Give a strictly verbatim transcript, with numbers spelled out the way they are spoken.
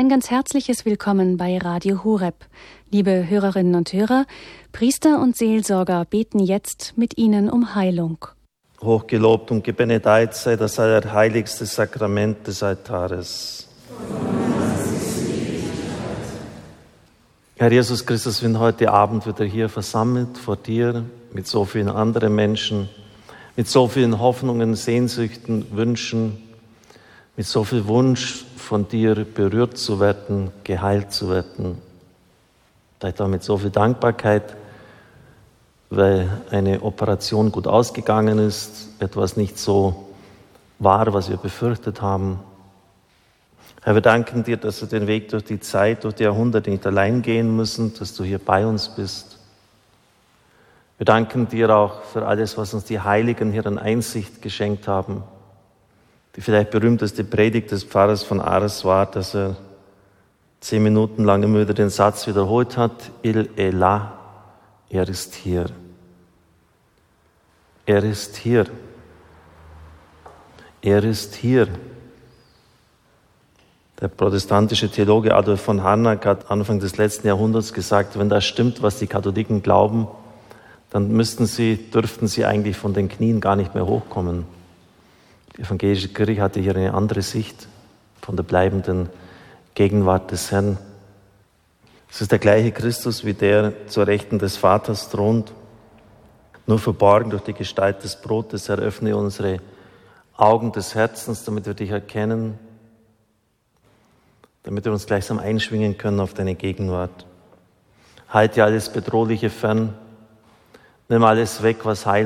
Ein ganz herzliches Willkommen bei Radio Horeb. Liebe Hörerinnen und Hörer, Priester und Seelsorger beten jetzt mit Ihnen um Heilung. Hochgelobt und gebenedeit sei das allerheiligste Sakrament des Altares. Herr Jesus Christus, wir sind heute Abend wieder hier versammelt vor dir mit so vielen anderen Menschen, mit so vielen Hoffnungen, Sehnsüchten, Wünschen, mit so viel Wunsch von dir berührt zu werden, geheilt zu werden. Vielleicht auch mit so viel Dankbarkeit, weil eine Operation gut ausgegangen ist, etwas nicht so war, was wir befürchtet haben. Herr, wir danken dir, dass wir den Weg durch die Zeit, durch die Jahrhunderte nicht allein gehen müssen, dass du hier bei uns bist. Wir danken dir auch für alles, was uns die Heiligen hier an Einsicht geschenkt haben. Die vielleicht berühmteste Predigt des Pfarrers von Ars war, dass er zehn Minuten lang immer wieder den Satz wiederholt hat, Il est là, er ist hier. Er ist hier. Er ist hier. Der protestantische Theologe Adolf von Harnack hat Anfang des letzten Jahrhunderts gesagt, wenn das stimmt, was die Katholiken glauben, dann müssten sie, dürften sie eigentlich von den Knien gar nicht mehr hochkommen. Die evangelische Kirche hatte hier eine andere Sicht von der bleibenden Gegenwart des Herrn. Es ist der gleiche Christus, wie der zur Rechten des Vaters thront. Nur verborgen durch die Gestalt des Brotes eröffne unsere Augen des Herzens, damit wir dich erkennen, damit wir uns gleichsam einschwingen können auf deine Gegenwart. Halte alles Bedrohliche fern, nimm alles weg, was heil